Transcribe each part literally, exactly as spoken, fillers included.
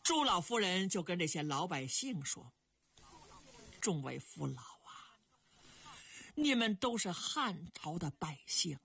朱老夫人就跟这些老百姓说：众位父老啊，你们都是汉朝的百姓，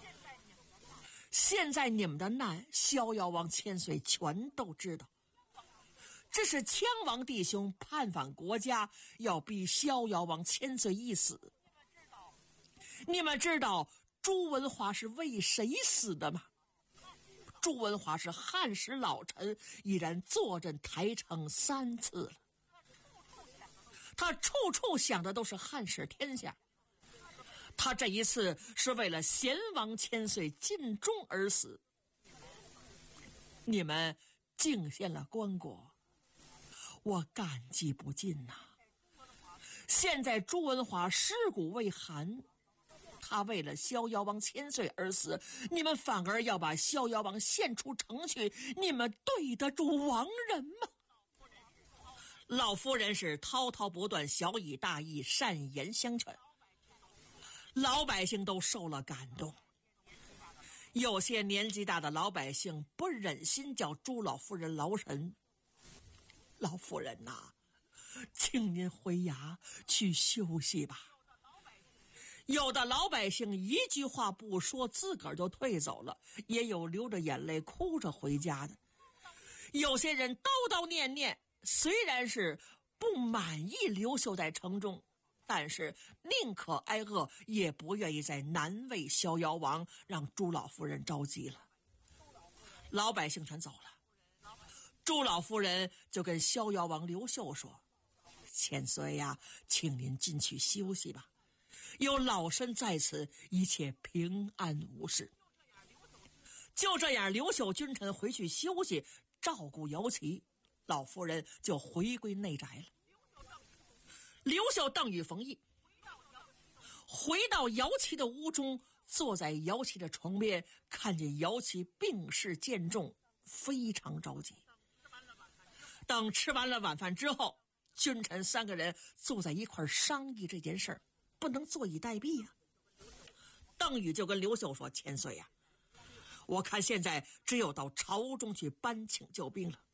现在你们的难，逍遥王千岁全都知道。这是羌王弟兄叛反国家，要逼逍遥王千岁一死。你们知道朱文华是为谁死的吗？朱文华是汉时老臣，已然坐镇台城三次了。他处处想的都是汉室天下。他这一次是为了贤王千岁尽忠而死。你们敬献了棺椁，我感激不尽呐、啊。现在朱文华尸骨未寒，他为了逍遥王千岁而死，你们反而要把逍遥王献出城去，你们对得住亡人吗？老夫人是滔滔不断，小以大义，善言相劝，老百姓都受了感动。有些年纪大的老百姓不忍心叫朱老夫人劳神。老夫人呐、啊，请您回衙去休息吧。有的老百姓一句话不说，自个儿就退走了，也有流着眼泪哭着回家的。有些人叨叨念念，虽然是不满意刘秀在城中，但是宁可挨饿，也不愿意再难为逍遥王，让朱老夫人着急了。老百姓全走了，朱老夫人就跟逍遥王刘秀说：千岁呀，请您进去休息吧，有老身在此，一切平安无事。就这样，刘秀君臣回去休息，照顾姚琪，老夫人就回归内宅了。刘秀、邓禹、冯异回到姚琪的屋中，坐在姚琪的床边，看见姚琪病势渐重，非常着急。等吃完了晚饭之后，君臣三个人坐在一块商议这件事儿，不能坐以待毙呀、啊。邓禹就跟刘秀说：千岁呀、啊，我看现在只有到朝中去搬请救兵了。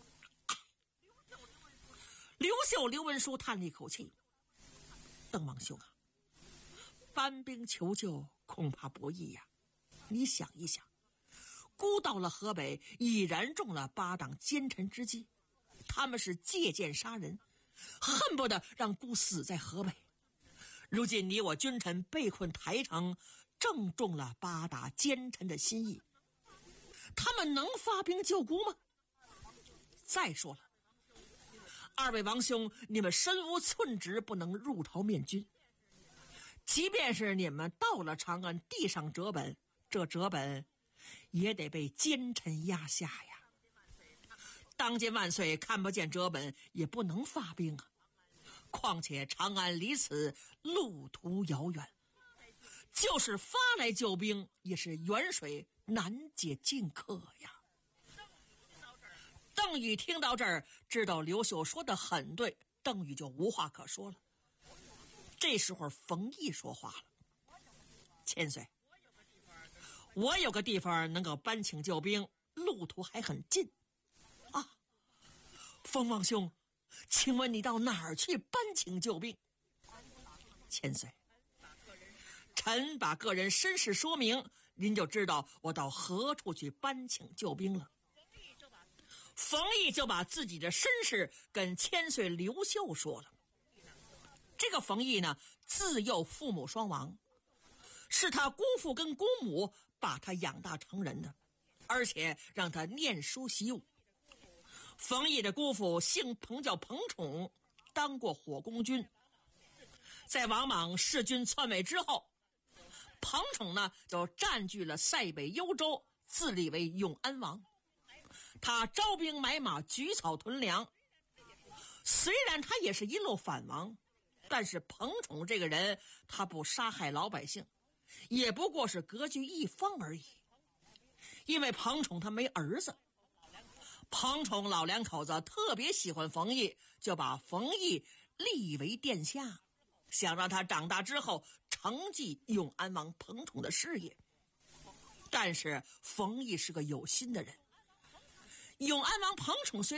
刘秀、刘文书叹了一口气：邓王兄啊，搬兵求救恐怕不易呀、啊。你想一想，孤到了河北，已然中了八党奸臣之计，他们是借剑杀人，恨不得让孤死在河北。如今你我君臣被困台城，正中了八大奸臣的心意，他们能发兵救孤吗？再说了，二位王兄，你们身无寸职，不能入朝面君。即便是你们到了长安，递上折本，这折本也得被奸臣压下呀。当今万岁看不见折本，也不能发兵啊。况且长安离此路途遥远，就是发来救兵，也是远水难解近渴呀。邓禹听到这儿，知道刘秀说的很对，邓禹就无话可说了。这时候冯异说话了：千岁，我有个地方能够搬请救兵，路途还很近啊。冯王兄，请问你到哪儿去搬请救兵？千岁，臣把个人身世说明，您就知道我到何处去搬请救兵了。冯异就把自己的身世跟千岁刘秀说了。这个冯异呢，自幼父母双亡，是他姑父跟姑母把他养大成人的，而且让他念书习武。冯异的姑父姓彭，叫彭宠，当过火攻军。在王莽弑君篡位之后，彭宠呢就占据了塞北幽州，自立为永安王。他招兵买马，举草屯粮。虽然他也是一路反王，但是彭宠这个人，他不杀害老百姓，也不过是割据一方而已。因为彭宠他没儿子，彭宠老两口子特别喜欢冯异，就把冯异立为殿下，想让他长大之后承继永安王彭宠的事业。但是冯异是个有心的人，永安王彭宠虽